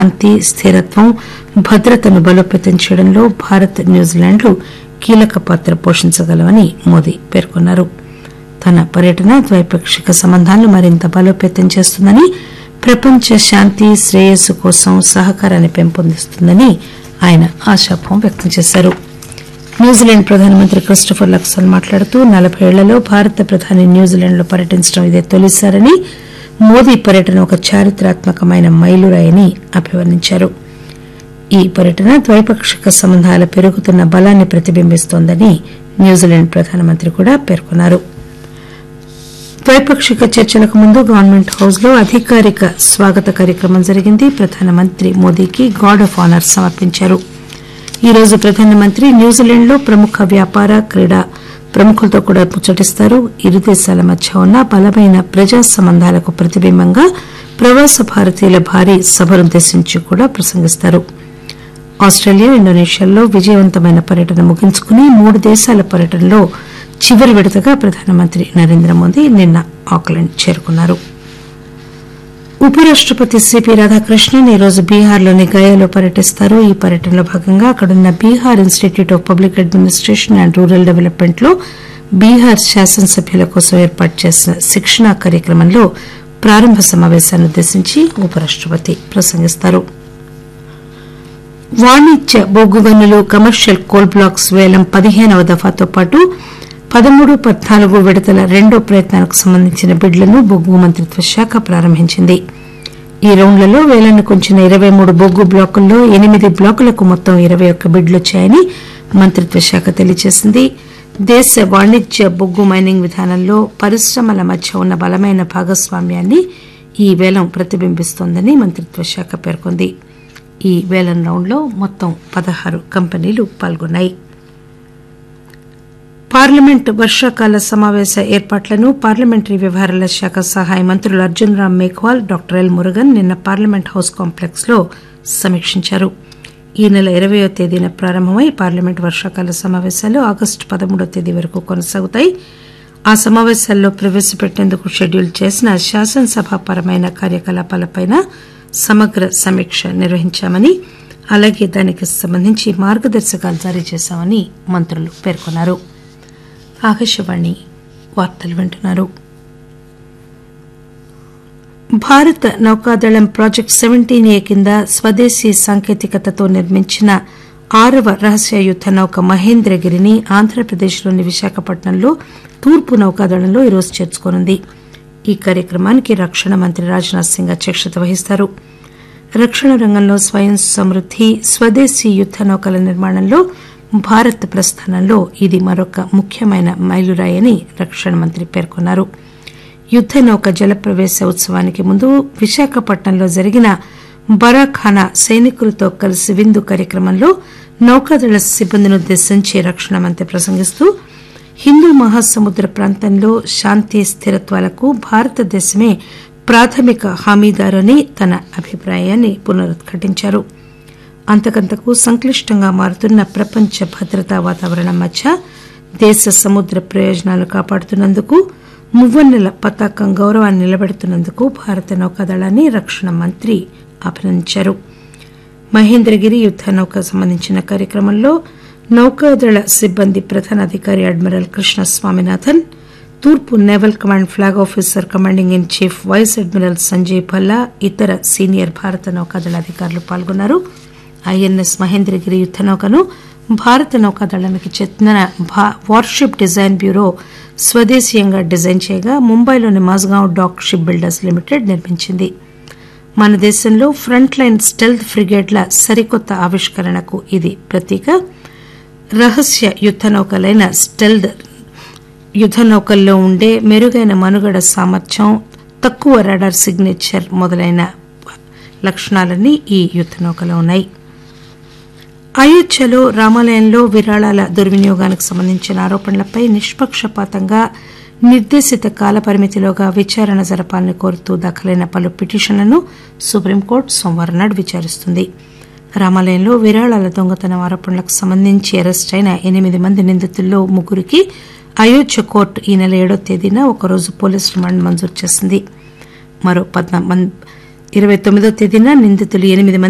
శాంతి స్థిరత్వం భద్రతను బలోపేతం చేయడంలో భారత్ న్యూజిలాండ్లు కీలక పాత్ర పోషించగలవని మోదీ పేర్కొన్నారు. తన పర్యటన ద్వైపాక్షిక సంబంధాలను మరింత బలోపేతం చేస్తుందని, ప్రపంచ శాంతి శ్రేయస్సు కోసం సహకారాన్ని పెంపొందిస్తుందని ఆయన ఆశాభావం వ్యక్తం చేశారు. న్యూజిలాండ్ ప్రధానమంత్రి క్రిస్టోఫర్ లక్సన్ మాట్లాడుతూ 40 ఏళ్లలో భారత ప్రధాని న్యూజిలాండ్లో పర్యటించడం ఇదే తొలిసారని, మోదీ పర్యటన ఒక చారిత్రాత్మకమైన మైలురాయని అభివర్ణించారు. ఈ పర్యటన ద్వైపాక్షిక సంబంధాల పెరుగుతున్న బలాన్ని ప్రతిబింబిస్తోందని న్యూజిలాండ్ ప్రధానమంత్రి కూడా పేర్కొన్నారు. ద్వైపాక్షిక చర్చలకు ముందు గవర్నమెంట్ హౌస్ లో అధికారిక స్వాగత కార్యక్రమం జరిగింది. ప్రధానమంత్రి మోదీకి గార్డ్ ఆఫ్ ఆనర్ సమర్పించారు. ఈ రోజు ప్రధానమంత్రి న్యూజిలాండ్ లో ప్రముఖ వ్యాపార క్రీడా ప్రముఖులతో కూడా ముచ్చటిస్తారు. ఇరు దేశాల మధ్య ఉన్న బలమైన ప్రజా సంబంధాలకు ప్రతిబింబంగా ప్రవాస భారతీయుల భారీ సభనుద్దేశించి కూడా ప్రసంగిస్తారు. ఆస్టేలియా, ఇండోనేషియాల్లో విజయవంతమైన పర్యటన ముగించుకుని 3 దేశాల పర్యటనలో చివరి విడతగా ప్రధానమంత్రి నరేంద్ర మోదీ నిన్న ఆక్లాండ్ చేరుకున్నారు. ఉపరాష్టపతి సిపి రాధాకృష్ణన్ ఈరోజు బీహార్లోని గయాలో పర్యటిస్తారు. ఈ పర్యటనలో భాగంగా అక్కడున్న Bihar institute of public administration and rural development లో బీహార్ శాసనసభ్యుల కోసం ఏర్పాటు చేసిన శిక్షణా కార్యక్రమంలో ప్రారంభ సమావేశాన్ని ఉద్దేశించి ఉపరాష్టపతి ప్రసంగిస్తారు. వాణిజ్య బొగ్గు గనులు కమర్షియల్ కోల్ బ్లాక్స్ వేలం 15వ దఫాతో పాటు 13, 14 విడతల రెండో ప్రయత్నానికి సంబంధించిన బిడ్లను బొగ్గు మంత్రిత్వ శాఖ ప్రారంభించింది. ఈ రౌండ్లలో వేలానికి ఉంచిన 23 బొగ్గు బ్లాకుల్లో 8 బ్లాకులకు మొత్తం 21 బిడ్లు వచ్చాయని మంత్రిత్వ శాఖ తెలియజేసింది. దేశ వాణిజ్య బొగ్గు మైనింగ్ విధానంలో పరిశ్రమల మధ్య ఉన్న బలమైన భాగస్వామ్యాన్ని ఈ వేలం ప్రతిబింబిస్తోందని మంత్రిత్వ శాఖ పేర్కొంది. ఈ వేలం రౌండ్లో మొత్తం 16 కంపెనీలు పాల్గొన్నాయి. పార్లమెంటు వర్షాకాల సమావేశ ఏర్పాట్లను పార్లమెంటరీ వ్యవహారాల శాఖ సహాయ మంత్రులు అర్జున్ రామ్ మేఘ్వాల్, డాక్టర్ ఎల్ మురుగన్ నిన్న పార్లమెంట్ హౌస్ కాంప్లెక్స్ లో సమీక్షించారు. ఈ నెల 20వ తేదీన ప్రారంభమై పార్లమెంట్ వర్షాకాల సమావేశాలు ఆగస్టు 13వ తేదీ వరకు కొనసాగుతాయి. ఆ సమావేశాల్లో ప్రవేశపెట్టేందుకు షెడ్యూల్ చేసిన శాసనసభాపరమైన కార్యకలాపాలపై సమగ్ర సమీక్ష నిర్వహించామని, అలాగే దానికి సంబంధించి మార్గదర్శకాలు జారీ చేశామని మంత్రులు పేర్కొన్నారు. ఆకాశవాణి వార్తలు వింటున్నారు. భారత నౌకాదళం ప్రాజెక్టు 17A కింద స్వదేశీ సాంకేతికతతో నిర్మించిన 6వ రహస్య యుద్ద నౌక మహేంద్రగిరిని ఆంధ్రప్రదేశ్లోని విశాఖపట్నంలో తూర్పు నౌకాదళంలో ఈరోజు చేర్చుకోనుంది. ఈ కార్యక్రమానికి రక్షణ మంత్రి రాజ్నాథ్ సింగ్ అధ్యక్షత వహిస్తారు. రక్షణ రంగంలో స్వయం సమృద్ది, స్వదేశీ యుద్ద నౌకల నిర్మాణంలో భారత్ ప్రస్థానంలో ఇది మరొక ముఖ్యమైన మైలురాయని రక్షణ మంత్రి పేర్కొన్నారు. యుద్ద నౌక జలప్రవేశ ఉత్సవానికి ముందు విశాఖపట్నంలో జరిగిన బరాఖానా సైనికులతో కలిసి విందు కార్యక్రమంలో నౌకాదళ సిబ్బందిని ఉద్దేశించి రక్షణ మంత్రి ప్రసంగిస్తూ హిందూ మహాసముద్ర ప్రాంతంలో శాంతి స్థిరత్వాలకు భారతదేశమే ప్రాథమిక హామీదారు అని తన అభిప్రాయాన్ని పునరుద్ఘాటించారు. అంతకంతకు సంక్లిష్టంగా మారుతున్న ప్రపంచ భద్రతా వాతావరణం మధ్య దేశ సముద్ర ప్రయోజనాలు కాపాడుతున్నందుకు, మువ్వన్నెల పతాకం గౌరవాన్ని నిలబెడుతున్నందుకు భారత నౌకాదళాన్ని రక్షణ మంత్రి అభినందించారు. మహేంద్రగిరి యుద్ద నౌక సంబంధించిన కార్యక్రమంలో నౌకాదళ సిబ్బంది ప్రధానాధికారి అడ్మిరల్ కృష్ణ స్వామినాథన్, తూర్పు naval command flag officer commanding in chief vice admiral Sanjay Bhalla, ఇతర సీనియర్ భారత నౌకాదళ అధికారులు పాల్గొన్నారు. ఐఎన్ఎస్ మహేంద్రగిరి యుద్ద నౌకను భారత నౌకాదళానికి చెందిన వార్షిప్ డిజైన్ బ్యూరో స్వదేశీయంగా డిజైన్ చేయగా ముంబైలోని Mazagon dock ship builders limited నిర్మించింది. మన దేశంలో ఫ్రంట్ లైన్ స్టెల్త్ ఫ్రిగేట్ల సరికొత్త ఆవిష్కరణకు ఇది ప్రతీక. రహస్య యుద్ద నౌకలైన స్టెల్త్ యుద్ద నౌకల్లో ఉండే మెరుగైన మనుగడ సామర్థ్యం, తక్కువ రాడార్ సిగ్నేచర్ మొదలైన లక్షణాలన్నీ ఈ యుద్ద నౌకలో ఉన్నాయి. అయోధ్యలో రామాలయంలో విరాళాల దుర్వినియోగానికి సంబంధించిన ఆరోపణలపై నిష్పక్షపాతంగా నిర్దేశిత కాలపరిమితిలోగా విచారణ జరపాలని కోరుతూ దాఖలైన పలు పిటిషన్లను సుప్రీంకోర్టు సోమవారం నాడు విచారిస్తుంది. రామాలయంలో విరాళాల దొంగతనం ఆరోపణలకు సంబంధించి అరెస్ట్ అయిన 8 మంది నిందితుల్లో 3కి అయోధ్య కోర్టు ఈ నెల 7వ తేదీన ఒకరోజు పోలీసు రిమాండ్ మంజూరు చేసింది. మరో 29వ తేదీన నిందితులు 8 మంది